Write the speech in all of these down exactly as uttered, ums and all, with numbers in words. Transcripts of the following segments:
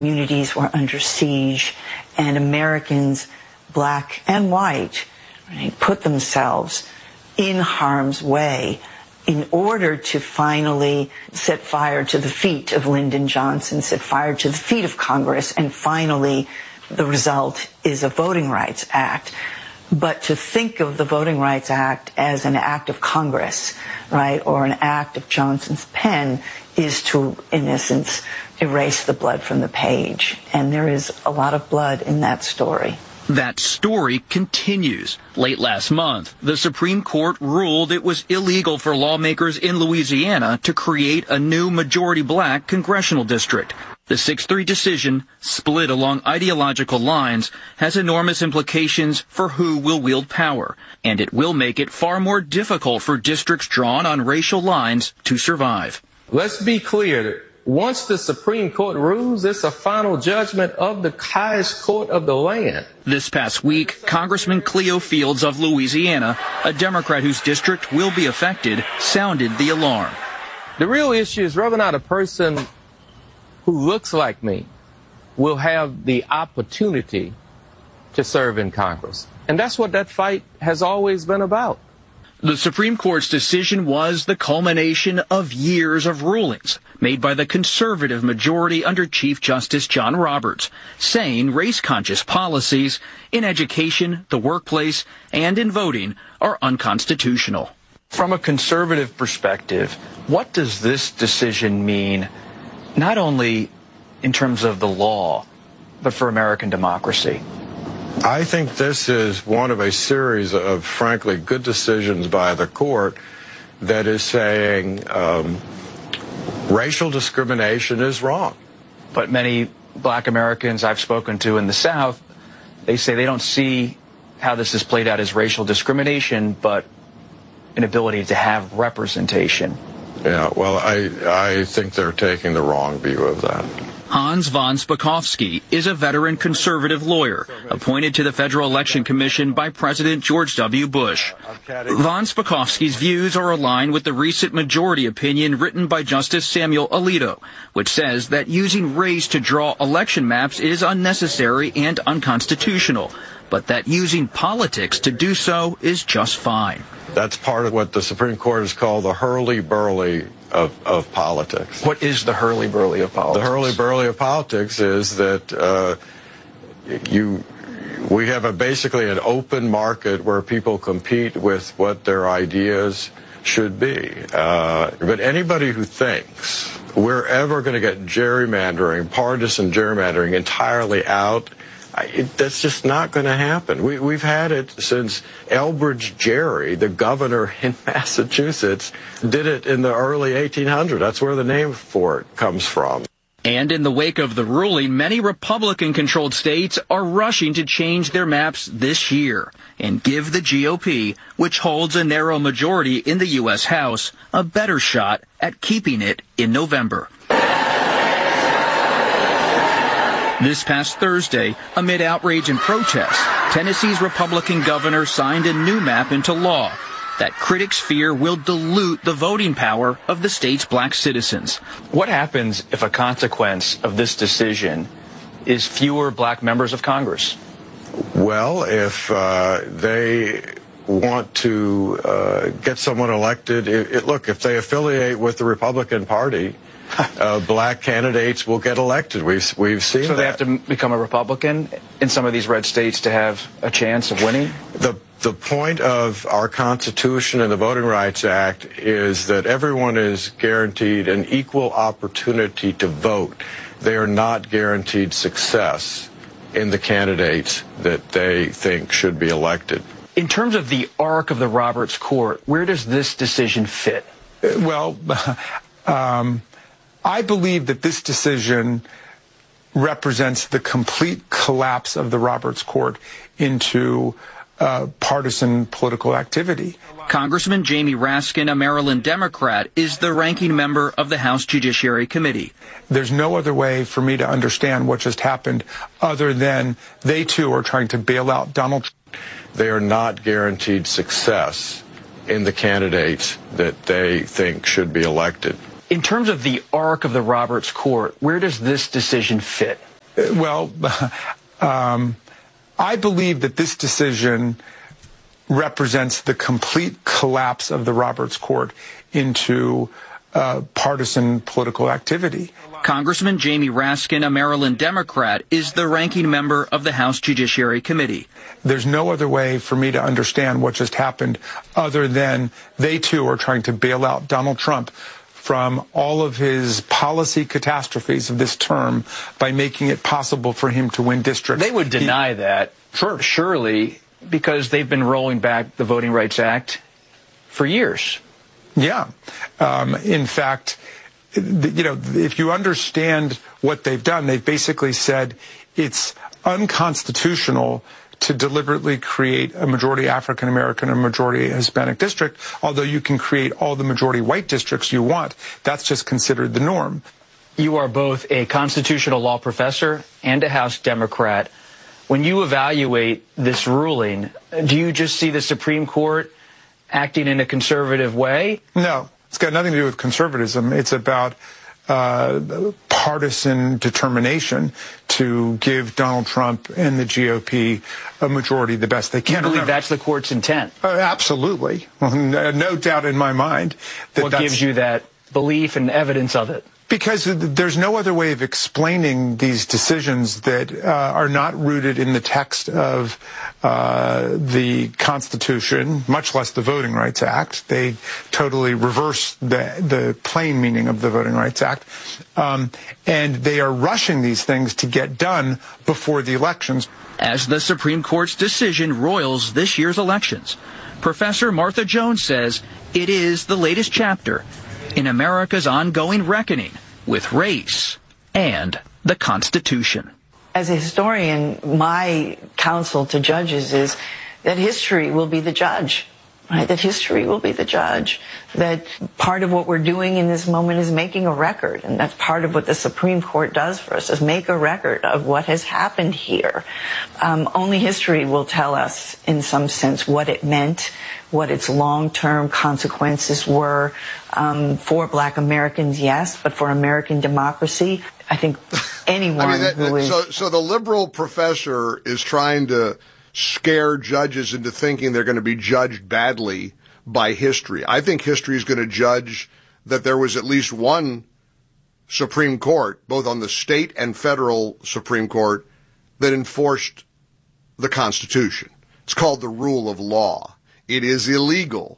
Communities were under siege, and Americans, black and white, right, put themselves in harm's way in order to finally set fire to the feet of Lyndon Johnson, set fire to the feet of Congress, and finally the result is a Voting Rights Act. But to think of the Voting Rights Act as an act of Congress, right, or an act of Johnson's pen is to, in essence, erase the blood from the page. And there is a lot of blood in that story. That story continues. Late last month, the Supreme Court ruled it was illegal for lawmakers in Louisiana to create a new majority black congressional district. The six three decision, split along ideological lines, has enormous implications for who will wield power, and it will make it far more difficult for districts drawn on racial lines to survive. Let's be clear. Once the Supreme Court rules, it's a final judgment of the highest court of the land. This past week, Congressman Cleo Fields of Louisiana, a Democrat whose district will be affected, sounded the alarm. The real issue is whether or not a person who looks like me will have the opportunity to serve in Congress. And that's what that fight has always been about. The Supreme Court's decision was the culmination of years of rulings made by the conservative majority under Chief Justice John Roberts, saying race-conscious policies in education, the workplace, and in voting are unconstitutional. From a conservative perspective, what does this decision mean, not only in terms of the law, but for American democracy? I think this is one of a series of, frankly, good decisions by the court that is saying um, racial discrimination is wrong. But many black Americans I've spoken to in the South, they say they don't see how this is played out as racial discrimination, but an ability to have representation. Yeah, well, I, I think they're taking the wrong view of that. Hans von Spakovsky is a veteran conservative lawyer appointed to the Federal Election Commission by President George W. Bush. Von Spakovsky's views are aligned with the recent majority opinion written by Justice Samuel Alito, which says that using race to draw election maps is unnecessary and unconstitutional, but that using politics to do so is just fine. That's part of what the Supreme Court has called the hurly-burly of, of politics. What is the hurly-burly of politics? The hurly-burly of politics is that uh, you, we have a basically an open market where people compete with what their ideas should be. Uh, but anybody who thinks we're ever going to get gerrymandering, partisan gerrymandering entirely out, I, it, that's just not going to happen. We, we've had it since Elbridge Gerry, the governor in Massachusetts, did it in the early eighteen hundreds. That's where the name for it comes from. And in the wake of the ruling, many Republican-controlled states are rushing to change their maps this year and give the G O P, which holds a narrow majority in the U S House, a better shot at keeping it in November. This past Thursday, amid outrage and protests, Tennessee's Republican governor signed a new map into law that critics fear will dilute the voting power of the state's black citizens. What happens if a consequence of this decision is fewer black members of Congress? Well, if uh, they want to uh, get someone elected, it, it, look, if they affiliate with the Republican Party, Uh, black candidates will get elected. We've we've seen that. So they have to become a Republican in some of these red states to have a chance of winning? The the point of our Constitution and the Voting Rights Act is that everyone is guaranteed an equal opportunity to vote. They are not guaranteed success in the candidates that they think should be elected. In terms of the arc of the Roberts Court, where does this decision fit? Well, um, I believe that this decision represents the complete collapse of the Roberts Court into uh, partisan political activity. Congressman Jamie Raskin, a Maryland Democrat, is the ranking member of the House Judiciary Committee. There's no other way for me to understand what just happened other than they, too, are trying to bail out Donald Trump. They are not guaranteed success in the candidates that they think should be elected. In terms of the arc of the Roberts Court, where does this decision fit? Well, um, I believe that this decision represents the complete collapse of the Roberts Court into uh, partisan political activity. Congressman Jamie Raskin, a Maryland Democrat, is the ranking member of the House Judiciary Committee. There's no other way for me to understand what just happened other than they, too, are trying to bail out Donald Trump from all of his policy catastrophes of this term by making it possible for him to win districts. They would deny he, that, sure. surely, because they've been rolling back the Voting Rights Act for years. Yeah. Um, in fact, you know, if you understand what they've done, they've basically said it's unconstitutional to deliberately create a majority African American and majority Hispanic district, although you can create all the majority white districts you want. That's just considered the norm. You are both a constitutional law professor and a House Democrat. When you evaluate this ruling, do you just see the Supreme Court acting in a conservative way? No, it's got nothing to do with conservatism. It's about uh, partisan determination to give Donald Trump and the G O P a majority the best they can. You believe Remember, that's the court's intent? Uh, absolutely. no, no doubt in my mind. That what that's, gives you that belief and evidence of it? Because there's no other way of explaining these decisions that uh, are not rooted in the text of uh, the Constitution, much less the Voting Rights Act. They totally reverse the, the plain meaning of the Voting Rights Act. Um, and they are rushing these things to get done before the elections. As the Supreme Court's decision roils this year's elections, Professor Martha Jones says it is the latest chapter in America's ongoing reckoning with race and the Constitution. As a historian, my counsel to judges is that history will be the judge, right? That history will be the judge. That part of what we're doing in this moment is making a record, and that's part of what the Supreme Court does for us, is make a record of what has happened here. Um, only history will tell us, in some sense, what it meant, what its long-term consequences were um, for Black Americans, yes, but for American democracy, I think anyone I mean, that, who is... So, so the liberal professor is trying to scare judges into thinking they're going to be judged badly by history. I think history is going to judge that there was at least one Supreme Court, both on the state and federal Supreme Court, that enforced the Constitution. It's called the rule of law. It is illegal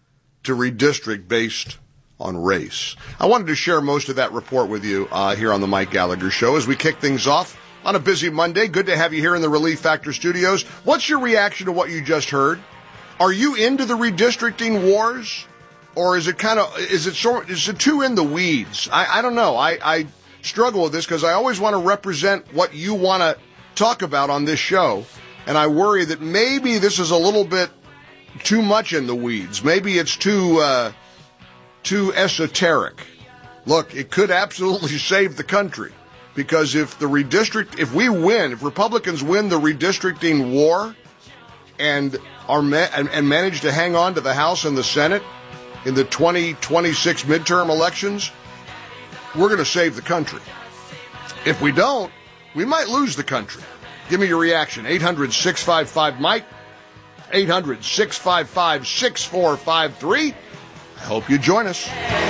to redistrict based on race. I wanted to share most of that report with you uh, here on the Mike Gallagher Show as we kick things off on a busy Monday. Good to have you here in the Relief Factor studios. What's your reaction to what you just heard? Are you into the redistricting wars, or is it kind of is it sort is it too in the weeds? I, I don't know. I, I struggle with this because I always want to represent what you want to talk about on this show, and I worry that maybe this is a little bit too much in the weeds. Maybe it's too uh, too esoteric. Look, it could absolutely save the country, because if the redistrict, if we win, if Republicans win the redistricting war, and are ma- and, and manage to hang on to the House and the Senate in the twenty twenty-six midterm elections, we're going to save the country. If we don't, we might lose the country. Give me your reaction. eight hundred, six five five, Mike. eight hundred, six five five, six four five three. I hope you join us.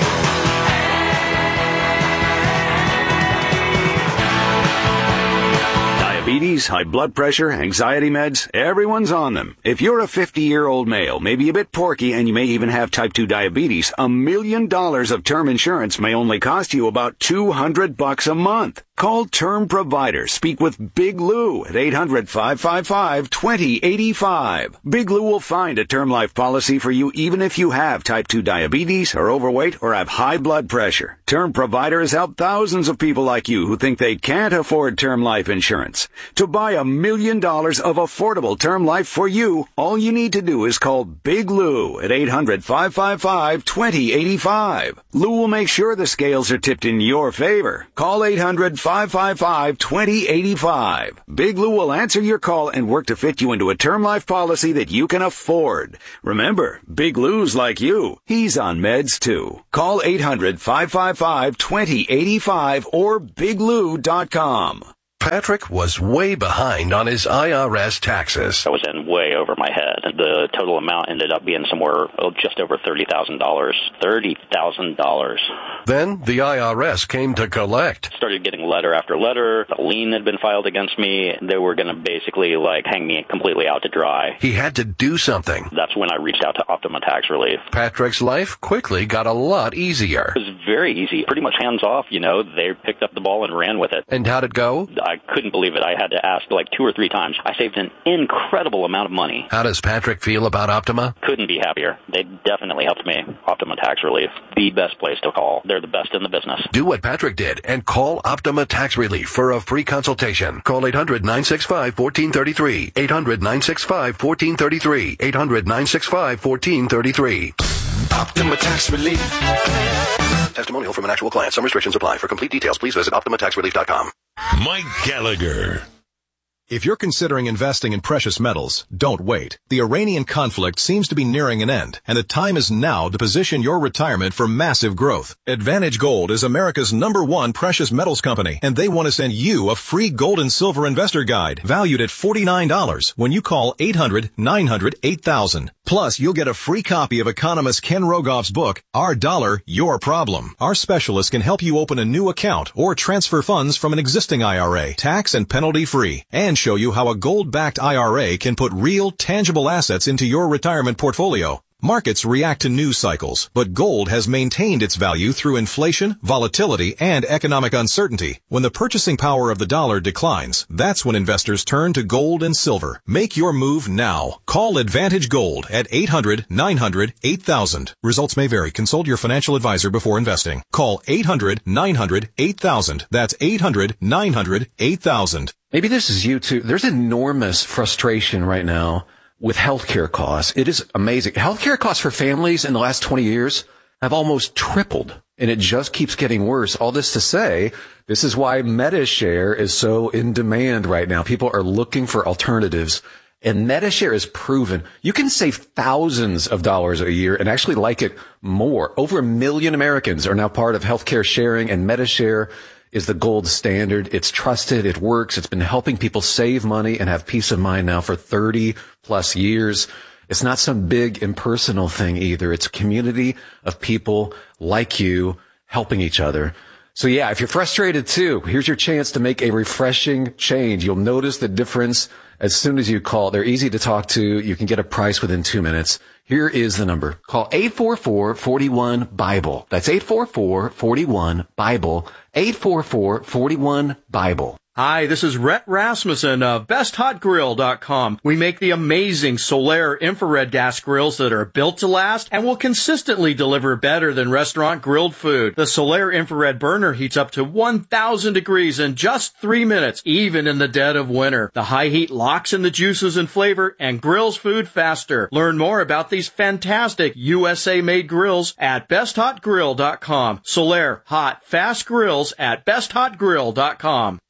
Diabetes, high blood pressure, anxiety meds, everyone's on them. If you're a fifty-year-old male, maybe a bit porky, and you may even have type two diabetes, a million dollars of term insurance may only cost you about two hundred bucks a month. Call Term Provider. Speak with Big Lou at eight hundred, five five five, two zero eight five. Big Lou will find a term life policy for you even if you have type two diabetes, are overweight, or have high blood pressure. Term Provider has helped thousands of people like you who think they can't afford term life insurance. To buy a million dollars of affordable term life for you, all you need to do is call Big Lou at eight hundred, five five five, two zero eight five. Lou will make sure the scales are tipped in your favor. Call eight hundred, five five five, two zero eight five. Big Lou will answer your call and work to fit you into a term life policy that you can afford. Remember, Big Lou's like you. He's on meds too. Call eight hundred, five five five, two zero eight five or big lou dot com. Patrick was way behind on his I R S taxes. I was in way over my head. The total amount ended up being somewhere oh, just over thirty thousand dollars. thirty thousand dollars. Then the I R S came to collect. Started getting letter after letter. A lien had been filed against me. They were going to basically like hang me completely out to dry. He had to do something. That's when I reached out to Optima Tax Relief. Patrick's life quickly got a lot easier. It was very easy. Pretty much hands off, you know. They picked up the ball and ran with it. And how'd it go? I couldn't believe it. I had to ask like two or three times. I saved an incredible amount of money. How does Patrick feel about Optima? Couldn't be happier. They definitely helped me. Optima Tax Relief, the best place to call. They're the best in the business. Do what Patrick did and call Optima Tax Relief for a free consultation. Call eight hundred, nine six five, one four three three. eight hundred, nine six five, one four three three. eight hundred, nine six five, one four three three. Optima Tax Relief. Testimonial from an actual client. Some restrictions apply. For complete details, please visit optima tax relief dot com. Mike Gallagher. If you're considering investing in precious metals, don't wait. The Iranian conflict seems to be nearing an end, and the time is now to position your retirement for massive growth. Advantage Gold is America's number one precious metals company, and they want to send you a free gold and silver investor guide valued at forty-nine dollars when you call eight hundred, nine hundred, eight thousand. Plus, you'll get a free copy of economist Ken Rogoff's book, Our Dollar, Your Problem. Our specialist can help you open a new account or transfer funds from an existing I R A, tax and penalty free, and show you how a gold-backed I R A can put real, tangible assets into your retirement portfolio. Markets react to news cycles, but gold has maintained its value through inflation, volatility, and economic uncertainty. When the purchasing power of the dollar declines, that's when investors turn to gold and silver. Make your move now. Call Advantage Gold at eight hundred, nine hundred, eight thousand. Results may vary. Consult your financial advisor before investing. Call eight hundred, nine hundred, eight thousand. That's eight hundred, nine hundred, eight thousand. Maybe this is you too. There's enormous frustration right now with healthcare costs. It is amazing. Healthcare costs for families in the last twenty years have almost tripled, and it just keeps getting worse. All this to say, this is why MediShare is so in demand right now. People are looking for alternatives, and MediShare is proven. You can save thousands of dollars a year and actually like it more. Over a million Americans are now part of healthcare sharing, and MediShare is the gold standard. It's trusted. It works. It's been helping people save money and have peace of mind now for thirty plus years. It's not some big impersonal thing either. It's a community of people like you helping each other. So yeah, if you're frustrated too, here's your chance to make a refreshing change. You'll notice the difference as soon as you call. They're easy to talk to. You can get a price within two minutes. Here is the number. Call eight four four, four one, BIBLE. That's eight four four, four one, BIBLE. eight four four, four one, BIBLE. Hi, this is Rhett Rasmussen of best hot grill dot com. We make the amazing Solaire infrared gas grills that are built to last and will consistently deliver better than restaurant grilled food. The Solaire infrared burner heats up to one thousand degrees in just three minutes, even in the dead of winter. The high heat locks in the juices and flavor and grills food faster. Learn more about these fantastic U S A-made grills at best hot grill dot com. Solaire, hot, fast grills at best hot grill dot com.